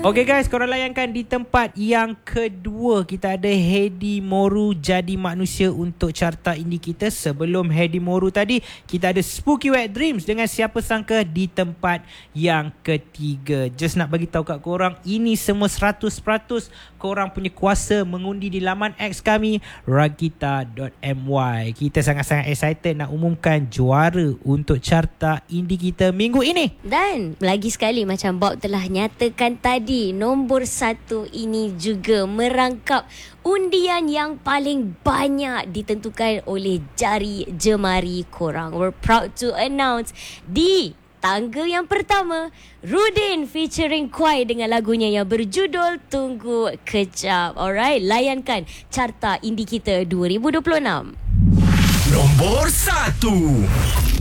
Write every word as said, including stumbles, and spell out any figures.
Okay guys, korang layankan di tempat yang kedua. Kita ada Hedi Moru Jadi Manusia untuk carta indie kita. Sebelum Hedi Moru tadi, kita ada Spooky Wet Dreams dengan Siapa Sangka di tempat yang ketiga. Just nak bagi tahu kat korang, ini semua seratus peratus korang punya kuasa mengundi di laman X kami, ragita dot my. Kita sangat-sangat excited nak umumkan juara untuk carta indie kita minggu ini. Dan lagi sekali, macam Bob telah nyatakan tadi, nombor satu ini juga merangkap undian yang paling banyak ditentukan oleh jari jemari korang. We're proud to announce di tangga yang pertama, Rudin featuring Kwai dengan lagunya yang berjudul Tunggu Kejap. Alright, layankan carta indie kita dua ribu dua puluh enam. Nombor satu.